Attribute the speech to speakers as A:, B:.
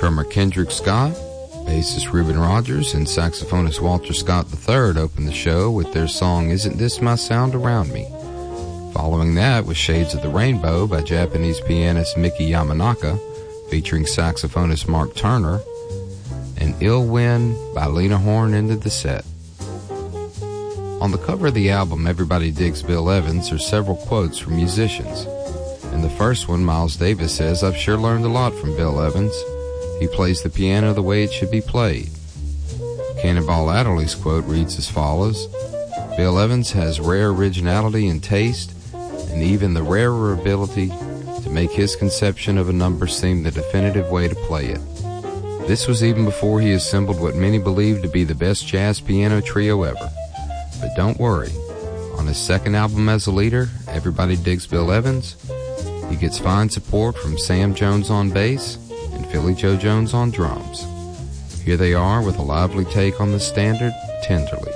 A: Drummer Kendrick Scott, bassist Reuben Rogers, and saxophonist Walter Scott III opened the show with their song Isn't This My Sound Around Me? Following that was Shades of the Rainbow by Japanese pianist Miki Yamanaka, featuring saxophonist Mark Turner, and Ill Wind by Lena Horne ended the set. On the cover of the album Everybody Digs Bill Evans are several quotes from musicians. In the first one, Miles Davis says, "I've sure learned a lot from Bill Evans. He plays the piano the way it should be played." Cannonball Adderley's quote reads as follows, "Bill Evans has rare originality and taste, and even the rarer ability to make his conception of a number seem the definitive way to play it. This was even before he assembled what many believe to be the best jazz piano trio ever. But don't worry, on his second album as a leader, Everybody Digs Bill Evans, he gets fine support from Sam Jones on bass and Philly Joe Jones on drums. Here they are with a lively take on the standard, Tenderly."